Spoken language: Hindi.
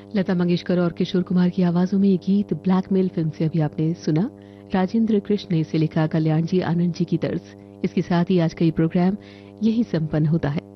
लता मंगेशकर और किशोर कुमार की आवाजों में ये गीत ब्लैकमेल फिल्म से अभी आपने सुना। राजेंद्र कृष्ण ने इसे लिखा, कल्याण जी आनंद जी की तर्ज। इसके साथ ही आज का ये प्रोग्राम यही संपन्न होता है।